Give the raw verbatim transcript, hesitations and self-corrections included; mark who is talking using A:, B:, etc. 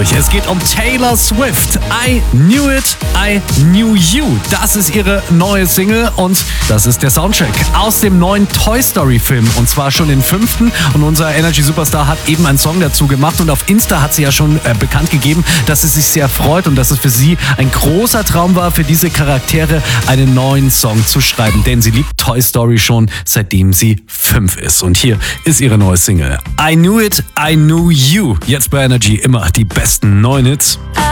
A: Es geht um Taylor Swift. I Knew It, I Knew You. Das ist ihre neue Single und das ist der Soundtrack aus dem neuen Toy Story Film. Und zwar schon den fünften. Und unser Energy Superstar hat eben einen Song dazu gemacht. Und auf Insta hat sie ja schon äh, bekannt gegeben, dass sie sich sehr freut und dass es für sie ein großer Traum war, für diese Charaktere einen neuen Song zu schreiben. Denn sie liebt Toy Story schon, seitdem sie fünf ist. Und hier ist ihre neue Single. I Knew It, I Knew You. Jetzt bei Energy immer die besten neuen Hits.